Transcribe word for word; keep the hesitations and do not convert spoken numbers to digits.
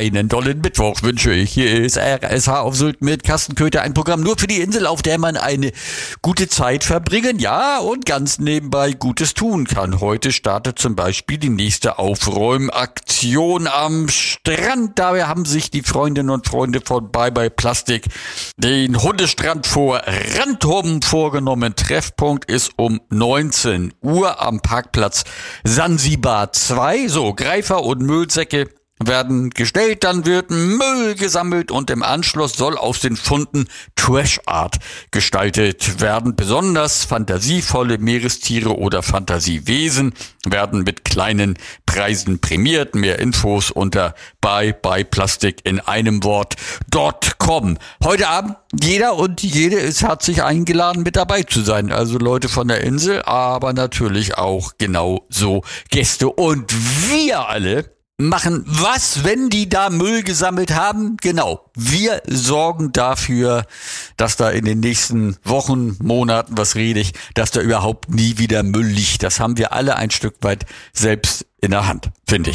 einen tollen Mittwoch wünsche ich. Hier ist R S H auf Sylt mit Carsten Köter, ein Programm nur für die Insel, auf der man eine gute Zeit verbringen, ja, und ganz nebenbei Gutes tun kann. Heute startet zum Beispiel die nächste Aufräumaktion am Strand. Dabei haben sich die Freundinnen und Freunde von Bye Bye Plastik den Hundestrand vor Rantum vorgenommen. Treffpunkt ist um neunzehn Uhr am Parkplatz Sansibar zwei. So, Greifer und Müllsäcke werden gestellt, dann wird Müll gesammelt und im Anschluss soll aus den Funden Trash Art gestaltet werden. Besonders fantasievolle Meerestiere oder Fantasiewesen werden mit kleinen Preisen prämiert. Mehr Infos unter Bye Bye Plastik in einem Wort .com. Heute Abend jeder und jede ist herzlich eingeladen, mit dabei zu sein. Also Leute von der Insel, aber natürlich auch genau so Gäste. Und wir alle machen was, wenn die da Müll gesammelt haben? Genau, wir sorgen dafür, dass da in den nächsten Wochen, Monaten, was rede ich, dass da überhaupt nie wieder Müll liegt. Das haben wir alle ein Stück weit selbst in der Hand, finde ich.